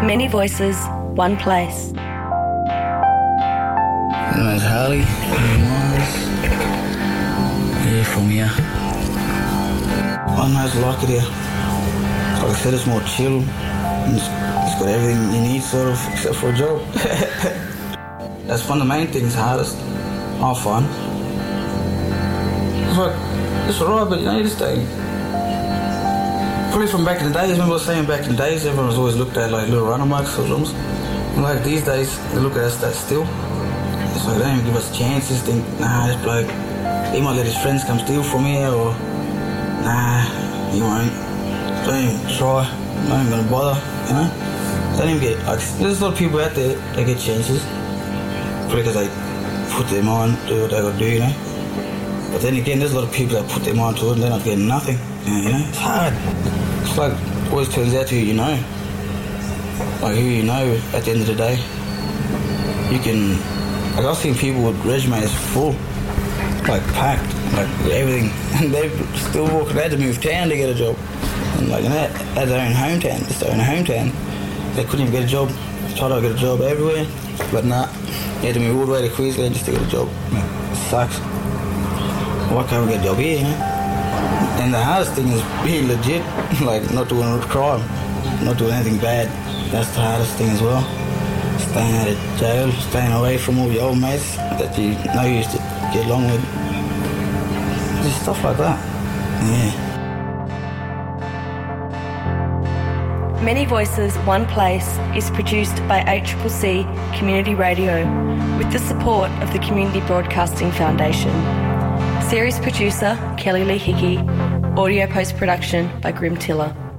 Many voices, one place. My name's Harley. Yeah, from here. I know it's like it here. Like I said, it's more chill. It's got everything you need, sort of, except for a job. That's one of the main things, hardest. Have fun. It's like, it's alright, but you know, you just don't. Probably from back in the days, remember I was saying back in the days, everyone was always looked at like little runner mugs or drums. And like these days, they look at us that still. It's like they don't even give us chances, think, nah, this bloke, he might let his friends come steal from here, or nah, he won't. Don't even try, not even gonna bother, you know? They don't even get, like, there's a lot of people out there that get chances. Probably because they put their mind to what they gotta do, you know? But then again, there's a lot of people that put their mind to it and they're not getting nothing, you know? It's hard. It's like, it always turns out to who you know. Like, who you know at the end of the day. You can, like, I've seen people with resumes full, like, packed, like, everything, and they're still walking out to move town to get a job. And, like, and at their own hometown, it's their own hometown, they couldn't even get a job. Tried to get a job everywhere, but nah, you had to move all the way to Queensland just to get a job. It sucks. Why can't we get a job here, you know? And the hardest thing is being legit, like not doing a crime, not doing anything bad. That's the hardest thing as well. Staying out of jail, staying away from all your old mates that you know you used to get along with. Just stuff like that. Yeah. Many Voices, One Place is produced by ACCC Community Radio with the support of the Community Broadcasting Foundation. Series producer Kelly Lee Hickey. Audio post-production by Grim Tiller.